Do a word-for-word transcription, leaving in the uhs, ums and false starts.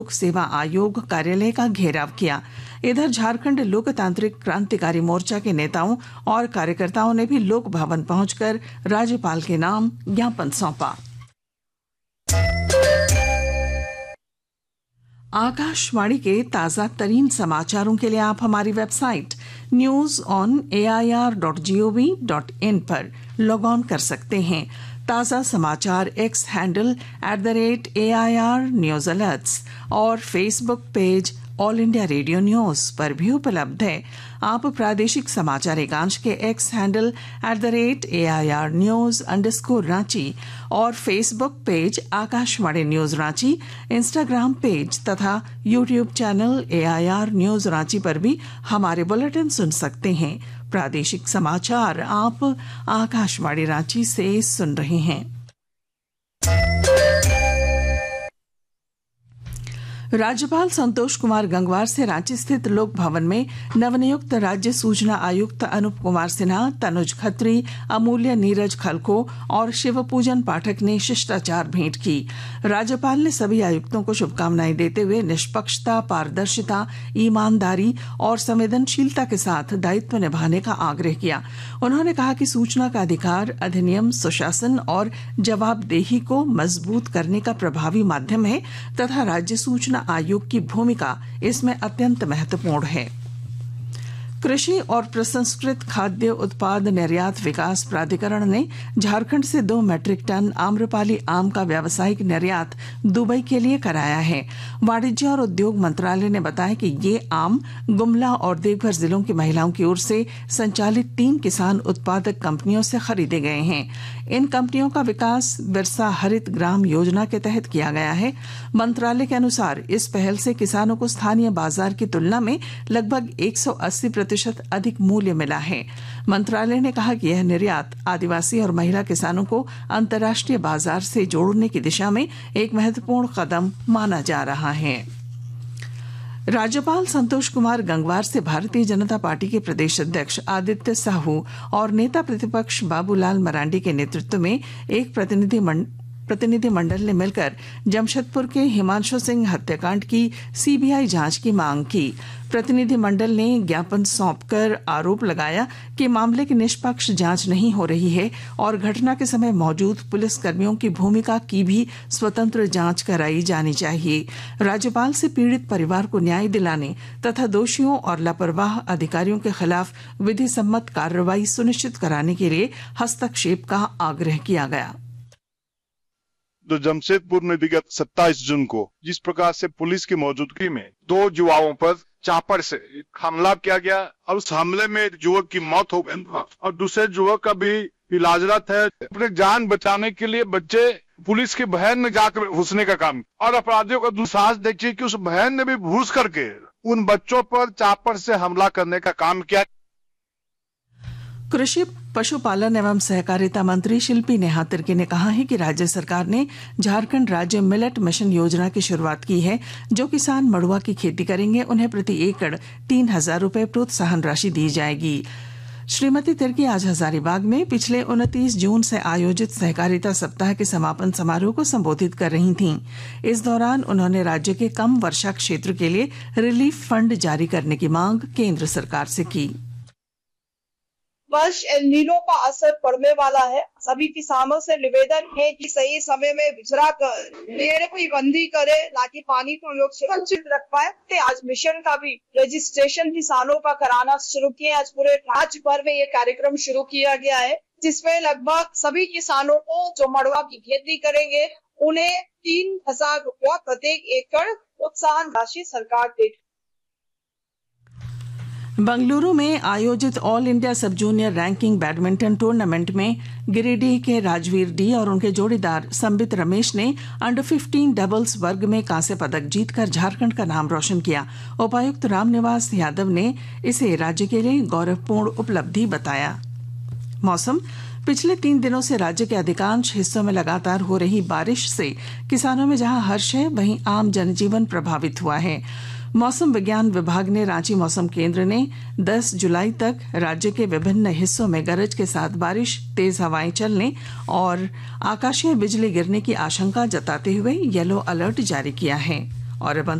लोक सेवा आयोग कार्यालय का घेराव किया। इधर झारखंड लोकतांत्रिक क्रांतिकारी मोर्चा के नेताओं और कार्यकर्ताओं ने भी लोक भवन पहुंचकर राज्यपाल के नाम ज्ञापन सौंपा। आकाशवाणी के ताजा तरीन समाचारों के लिए आप हमारी website news on A I R dot G O V dot in पर लॉग ऑन कर सकते हैं। ताजा समाचार x handle at the rate A I R news alerts और Facebook page all India radio news पर भी उपलब्ध है। आप प्रादेशिक समाचार एकांश के x handle at the rate A I R news underscore Ranchi और Facebook page Akashvani news Ranchi, Instagram page तथा YouTube channel A I R news Ranchi पर भी हमारे बुलेटिन सुन सकते हैं। प्रादेशिक समाचार आप आकाशवाणी रांची से सुन रहे हैं। राज्यपाल संतोष कुमार गंगवार से रांची स्थित लोक भवन में नवनियुक्त राज्य सूचना आयुक्त अनूप कुमार सिन्हा, तनुज खत्री, अमूल्य नीरज खलखो और शिवपूजन पाठक ने शिष्टाचार भेंट की। राज्यपाल ने सभी आयुक्तों को शुभकामनाएं देते हुए निष्पक्षता, पारदर्शिता, ईमानदारी और संवेदनशीलता के साथ दायित्व निभाने का आग्रह किया। उन्होंने कहा कि सूचना का अधिकार अधिनियम सुशासन और जवाबदेही को मजबूत करने का प्रभावी माध्यम है तथा राज्य सूचना आयोग की भूमिका इसमें अत्यंत महत्वपूर्ण है। कृषि और प्रसंस्कृत खाद्य उत्पाद निर्यात विकास प्राधिकरण ने झारखंड से दो मैट्रिक टन आम्रपाली आम का व्यावसायिक निर्यात दुबई के लिए कराया है। वाणिज्य और उद्योग मंत्रालय ने बताया कि ये आम गुमला और देवघर जिलों की महिलाओं की ओर से संचालित तीन किसान उत्पादक कंपनियों से खरीदे गए हैं। इन कंपनियों का विकास बिरसा हरित ग्राम योजना के तहत किया गया है। मंत्रालय के अनुसार इस पहल से किसानों को स्थानीय बाजार की तुलना में लगभग एक सौ अस्सी प्रतिशत अधिक मूल्य मिला है। मंत्रालय ने कहा कि यह निर्यात आदिवासी और महिला किसानों को अंतर्राष्ट्रीय बाजार से जोड़ने की दिशा में एक महत्वपूर्ण कदम माना जा रहा है। राज्यपाल संतोष कुमार गंगवार से भारतीय जनता पार्टी के प्रदेश अध्यक्ष आदित्य साहू और नेता प्रतिपक्ष बाबूलाल मरांडी के नेतृत्व में एक प्रतिनिधि मंडल प्रतिनिधि मंडल ने मिलकर जमशेदपुर के हिमांशु सिंह हत्याकांड की सी बी आई जांच की मांग की। प्रतिनिधि मंडल ने ज्ञापन सौंपकर आरोप लगाया कि मामले की निष्पक्ष जांच नहीं हो रही है और घटना के समय मौजूद पुलिसकर्मियों की भूमिका की भी स्वतंत्र जांच कराई जानी चाहिए। राज्यपाल से पीड़ित परिवार को न्याय दिलाने तथा दोषियों और लापरवाह अधिकारियों के खिलाफ विधि सम्मत कार्रवाई सुनिश्चित कराने के लिए हस्तक्षेप का आग्रह किया गया। तो जमशेदपुर में विगत सत्ताईस जून को जिस प्रकार से पुलिस की मौजूदगी में दो युवाओं पर चापर से हमला किया गया और उस हमले में एक युवक की मौत हो गई और दूसरे युवक का भी इलाजरत है। अपने जान बचाने के लिए बच्चे पुलिस की बहन में जाकर घुसने का काम और अपराधियों का दुस्साहस देखिए कि उस बहन ने भी घुस करके उन बच्चों पर चापर से हमला करने का काम किया। कृषि पशुपालन एवं सहकारिता मंत्री शिल्पी नेहा तिर्की ने कहा है कि राज्य सरकार ने झारखंड राज्य मिलेट मिशन योजना की शुरुआत की है। जो किसान मड़ुआ की खेती करेंगे उन्हें प्रति एकड़ तीन हजार रूपये प्रोत्साहन राशि दी जाएगी। श्रीमती तिर्की आज हजारीबाग में पिछले उनतीस जून से आयोजित सहकारिता सप्ताह के समापन समारोह को संबोधित कर रही थीं। इस दौरान उन्होंने राज्य के कम वर्षा क्षेत्र के लिए रिलीफ फंड जारी करने की मांग केंद्र सरकार से की। वर्ष एल नीनो का असर पड़ने वाला है। सभी किसानों से निवेदन है कि सही समय में बिजरा कर पेड़ को बंदी करे ताकि पानी को लोग सुरक्षित रख पाए। आज मिशन का भी रजिस्ट्रेशन किसानों का कराना शुरू किया। आज पूरे राज्य भर में ये कार्यक्रम शुरू किया गया है जिसमें लगभग सभी किसानों को जो मड़ुआ की खेती करेंगे उन्हें तीन हजार रुपया प्रत्येक एकड़ प्रोत्साहन राशि सरकार देगी। बंगलुरु में आयोजित ऑल इंडिया सब जूनियर रैंकिंग बैडमिंटन टूर्नामेंट में गिरिडीह के राजवीर डी और उनके जोड़ीदार संबित रमेश ने अंडर पंद्रह डबल्स वर्ग में कांस्य पदक जीतकर झारखंड का नाम रोशन किया। उपायुक्त रामनिवास यादव ने इसे राज्य के लिए गौरवपूर्ण उपलब्धि बताया। मौसम पिछले तीन दिनों से राज्य के अधिकांश हिस्सों में लगातार हो रही बारिश से किसानों में जहां हर्ष है वहीं आम जनजीवन प्रभावित हुआ है। मौसम विज्ञान विभाग ने रांची मौसम केंद्र ने दस जुलाई तक राज्य के विभिन्न हिस्सों में गरज के साथ बारिश, तेज हवाएं चलने और आकाशीय बिजली गिरने की आशंका जताते हुए येलो अलर्ट जारी किया है। और अब